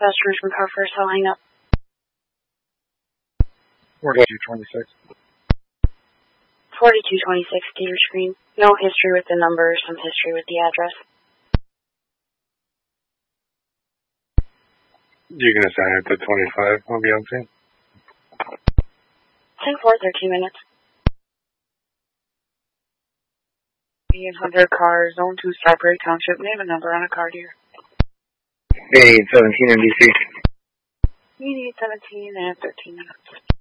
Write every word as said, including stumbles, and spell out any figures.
customers from Car First. I'll hang up. forty-two twenty-six. forty-two twenty-six, Gator Screen. No history with the number, some history with the address. You're going to sign it to twenty-five on Beyonce? ten four, thirteen minutes. eight hundred car, Zone two, Cypress Township. Name and number on a card here. eight seventeen in D C. eight seventeen and thirteen minutes.